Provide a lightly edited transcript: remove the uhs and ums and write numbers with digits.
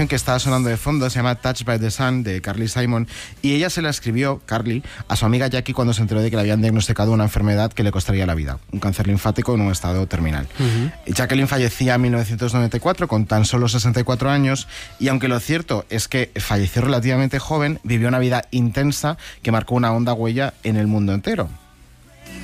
canción que estaba sonando de fondo se llama Touched by the Sun, de Carly Simon, y ella se la escribió, Carly, a su amiga Jackie cuando se enteró de que le habían diagnosticado una enfermedad que le costaría la vida, un cáncer linfático en un estado terminal. Jacqueline fallecía en 1994 con tan solo 64 años, y aunque lo cierto es que falleció relativamente joven, vivió una vida intensa que marcó una honda huella en el mundo entero.